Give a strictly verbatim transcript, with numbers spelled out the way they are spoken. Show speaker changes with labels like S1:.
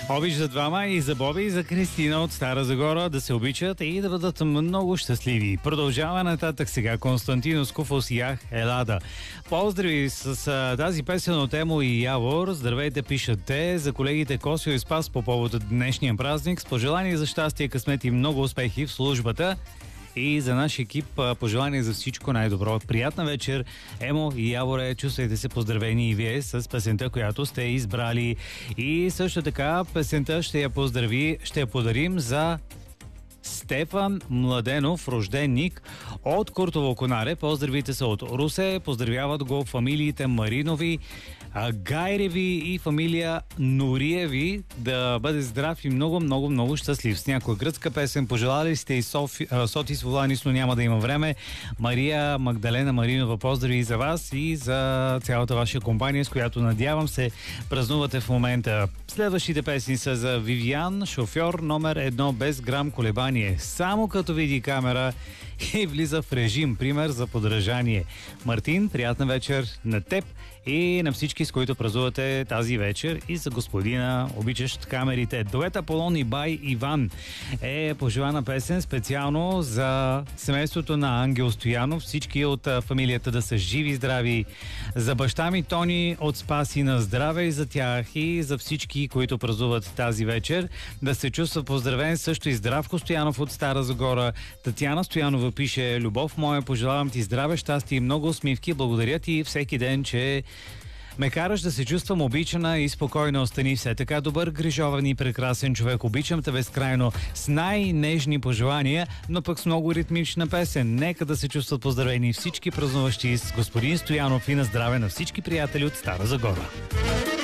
S1: Обич за двама, и за Боби, и за Кристина от Стара Загора, да се обичат и да бъдат много щастливи. Продължава нататък сега Константин Скуфос Ях Елада. Поздрави с а, тази песен от Емо и Явор. Здравейте, пишат те, за колегите Косио и Спас по повод днешния празник. С пожелание за щастие, късмет и много успехи в службата. И за наш екип пожелание за всичко най-добро. Приятна вечер, Емо и Яворе. Чувствайте се поздравени и вие с песента, която сте избрали. И също така песента ще я поздрави, ще я подарим за Стефан Младенов, рожденник от Куртово Конаре. Поздравите са от Русе. Поздравяват го фамилиите Маринови, Гайреви и фамилия Нориеви. Да бъде здрав и много, много, много щастлив. С някоя гръцка песен пожелали сте и Софи, Сотис Воланис, но няма да има време. Мария Магдалена Маринова, поздрави и за вас и за цялата ваша компания, с която надявам се празнувате в момента. Следващите песни са за Вивиан, шофьор номер едно без грам колебание. Само като види камера и влиза в режим. Пример за подражание. Мартин, приятна вечер на теб и на всички, с които празнувате тази вечер, и за господина, обичащ камерите. Дует Аполон и Бай Иван е пожелана песен специално за семейството на Ангел Стоянов. Всички от фамилията да са живи и здрави. За баща ми Тони от Спаси на здраве и за тях, и за всички, които празнуват тази вечер. Да се чувства поздравен също и Здравко Стоянов от Стара Загора. Татяна Стоянова пише: любов моя, пожелавам ти здраве, щастие и много усмивки. Благодаря ти всеки ден, че ме караш да се чувствам обичана и спокойно. Остани все така добър, грижован и прекрасен човек. Обичам те безкрайно, с най-нежни пожелания, но пък с много ритмична песен. Нека да се чувстват поздравени всички празнуващи с господин Стоянов и на здраве на всички приятели от Стара Загора.